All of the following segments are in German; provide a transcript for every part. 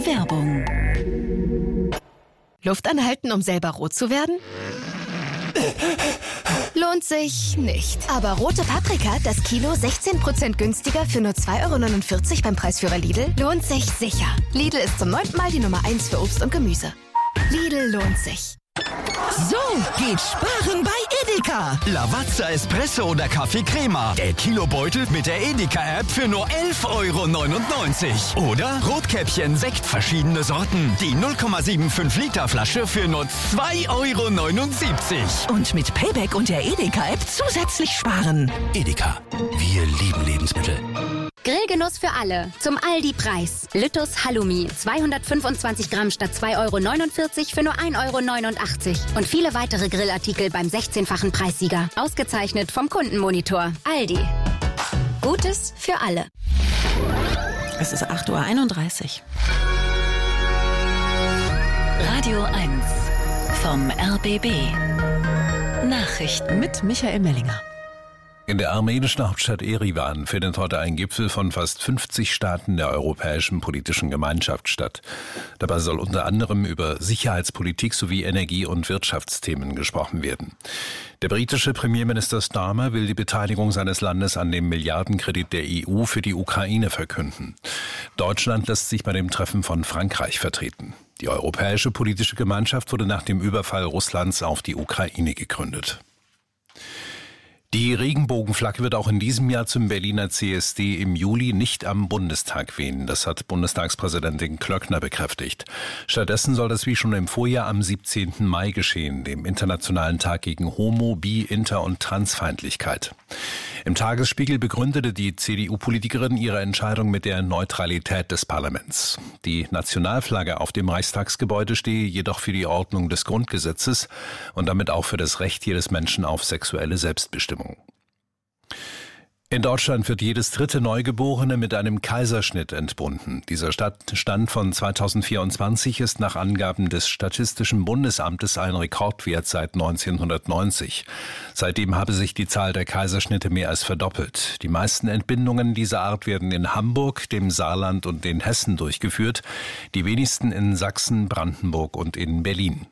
Werbung. Luft anhalten, um selber rot zu werden? Lohnt sich nicht. Aber rote Paprika, das Kilo 16% günstiger für nur 2,49 € beim Preisführer Lidl, lohnt sich sicher. Lidl ist zum 9. Mal die Nummer 1 für Obst und Gemüse. Lidl lohnt sich. So geht Sparen bei Edeka. Lavazza Espresso oder Kaffee Crema. Der Kilobeutel mit der Edeka-App für nur 11,99 € Oder Rotkäppchen Sekt verschiedene Sorten. Die 0,75 Liter Flasche für nur 2,79 €. Und mit Payback und der Edeka-App zusätzlich sparen. Edeka, wir lieben Lebensmittel. Grillgenuss für alle. Zum Aldi-Preis. Lüttus Halloumi. 225 Gramm statt 2,49 € für nur 1,89 € Und viele weitere Grillartikel beim 16-fachen Preissieger. Ausgezeichnet vom Kundenmonitor. Aldi. Gutes für alle. Es ist 8:31 Uhr. Radio 1 vom RBB. Nachrichten Mit Michael Mellinger. In der armenischen Hauptstadt Erivan findet heute ein Gipfel von fast 50 Staaten der Europäischen Politischen Gemeinschaft statt. Dabei soll unter anderem über Sicherheitspolitik sowie Energie- und Wirtschaftsthemen gesprochen werden. Der britische Premierminister Starmer will die Beteiligung seines Landes an dem Milliardenkredit der EU für die Ukraine verkünden. Deutschland lässt sich bei dem Treffen von Frankreich vertreten. Die Europäische Politische Gemeinschaft wurde nach dem Überfall Russlands auf die Ukraine gegründet. Die Regenbogenflagge wird auch in diesem Jahr zum Berliner CSD im Juli nicht am Bundestag wehen. Das hat Bundestagspräsidentin Klöckner bekräftigt. Stattdessen soll das wie schon im Vorjahr am 17. Mai geschehen, dem Internationalen Tag gegen Homo-, Bi-, Inter- und Transfeindlichkeit. Im Tagesspiegel begründete die CDU-Politikerin ihre Entscheidung mit der Neutralität des Parlaments. Die Nationalflagge auf dem Reichstagsgebäude stehe jedoch für die Ordnung des Grundgesetzes und damit auch für das Recht jedes Menschen auf sexuelle Selbstbestimmung. In Deutschland wird jedes dritte Neugeborene mit einem Kaiserschnitt entbunden. Dieser Stand von 2024 ist nach Angaben des Statistischen Bundesamtes ein Rekordwert seit 1990. Seitdem habe sich die Zahl der Kaiserschnitte mehr als verdoppelt. Die meisten Entbindungen dieser Art werden in Hamburg, dem Saarland und in Hessen durchgeführt, die wenigsten in Sachsen, Brandenburg und in Berlin.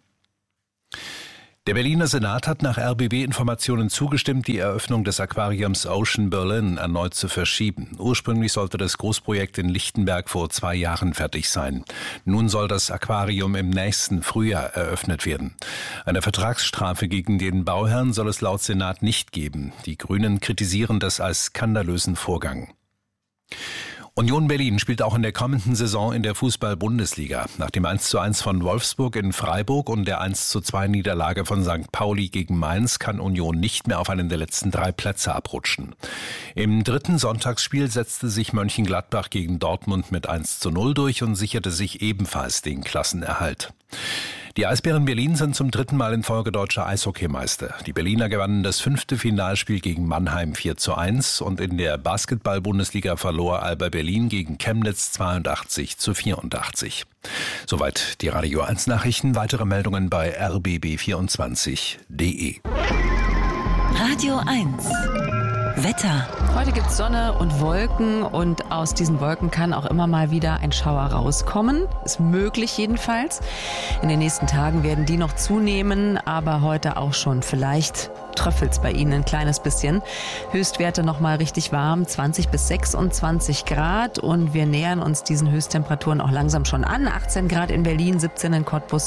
Der Berliner Senat hat nach RBB-Informationen zugestimmt, die Eröffnung des Aquariums Ocean Berlin erneut zu verschieben. Ursprünglich sollte das Großprojekt in Lichtenberg vor 2 Jahren fertig sein. Nun soll das Aquarium im nächsten Frühjahr eröffnet werden. Eine Vertragsstrafe gegen den Bauherrn soll es laut Senat nicht geben. Die Grünen kritisieren das als skandalösen Vorgang. Union Berlin spielt auch in der kommenden Saison in der Fußball-Bundesliga. Nach dem 1:1 von Wolfsburg in Freiburg und der 1:2 Niederlage von St. Pauli gegen Mainz kann Union nicht mehr auf einen der letzten 3 Plätze abrutschen. Im dritten Sonntagsspiel setzte sich Mönchengladbach gegen Dortmund mit 1:0 durch und sicherte sich ebenfalls den Klassenerhalt. Die Eisbären Berlin sind zum 3. Mal in Folge deutscher Eishockeymeister. Die Berliner gewannen das 5. Finalspiel gegen Mannheim 4:1 und in der Basketball-Bundesliga verlor Alba Berlin gegen Chemnitz 82:84. Soweit die Radio 1 Nachrichten. Weitere Meldungen bei rbb24.de. Radio 1 Wetter. Heute gibt es Sonne und Wolken und aus diesen Wolken kann auch immer mal wieder ein Schauer rauskommen. Ist möglich jedenfalls. In den nächsten Tagen werden die noch zunehmen, aber heute auch schon. Vielleicht tröpfelt's bei Ihnen ein kleines bisschen. Höchstwerte noch mal richtig warm, 20 bis 26 Grad und wir nähern uns diesen Höchsttemperaturen auch langsam schon an. 18 Grad in Berlin, 17 in Cottbus,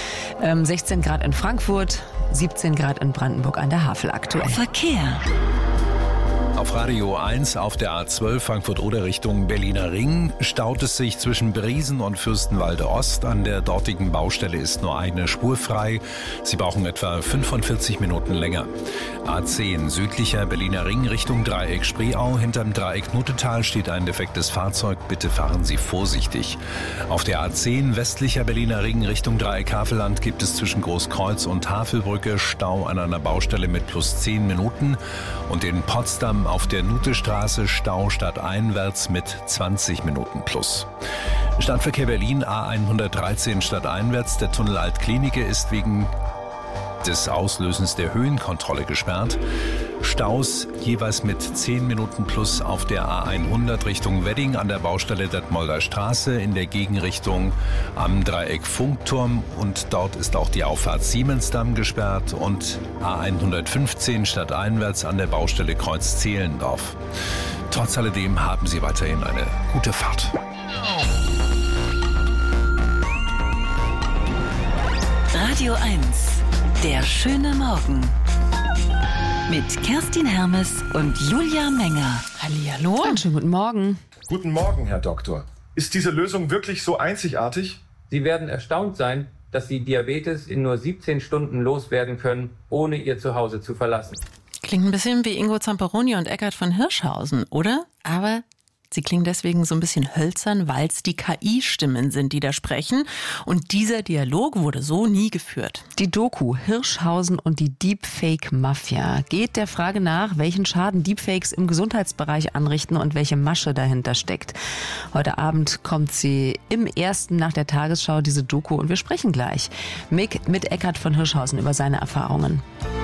16 Grad in Frankfurt, 17 Grad in Brandenburg an der Havel aktuell. Verkehr. Auf Radio 1 auf der A12 Frankfurt-Oder Richtung Berliner Ring staut es sich zwischen Briesen und Fürstenwalde Ost. An der dortigen Baustelle ist nur eine Spur frei. Sie brauchen etwa 45 Minuten länger. A10 südlicher Berliner Ring Richtung Dreieck Spreeau. Hinterm Dreieck Nuttetal steht ein defektes Fahrzeug. Bitte fahren Sie vorsichtig. Auf der A10 westlicher Berliner Ring Richtung Dreieck Havelland gibt es zwischen Großkreuz und Havelbrücke Stau an einer Baustelle mit plus 10 Minuten. Und in Potsdam auf der Nutestraße Stau stadteinwärts mit 20 Minuten plus. Stadtverkehr Berlin A113 stadteinwärts. Der Tunnel Altklinike ist wegen des Auslösens der Höhenkontrolle gesperrt. Staus jeweils mit 10 Minuten plus auf der A100 Richtung Wedding an der Baustelle Detmolder Straße, in der Gegenrichtung am Dreieck Funkturm und dort ist auch die Auffahrt Siemensdamm gesperrt und A115 stadteinwärts an der Baustelle Kreuz Zehlendorf. Trotz alledem haben Sie weiterhin eine gute Fahrt. Radio 1, der schöne Morgen. Mit Kerstin Hermes und Julia Menger. Hallihallo. Einen schönen guten Morgen. Guten Morgen, Herr Doktor. Ist diese Lösung wirklich so einzigartig? Sie werden erstaunt sein, dass Sie Diabetes in nur 17 Stunden loswerden können, ohne Ihr Zuhause zu verlassen. Klingt ein bisschen wie Ingo Zamperoni und Eckhard von Hirschhausen, oder? Aber sie klingen deswegen so ein bisschen hölzern, weil es die KI-Stimmen sind, die da sprechen. Und dieser Dialog wurde so nie geführt. Die Doku Hirschhausen und die Deepfake-Mafia geht der Frage nach, welchen Schaden Deepfakes im Gesundheitsbereich anrichten und welche Masche dahinter steckt. Heute Abend kommt sie im ersten nach der Tagesschau, diese Doku. Und wir sprechen gleich mit Eckhard von Hirschhausen über seine Erfahrungen.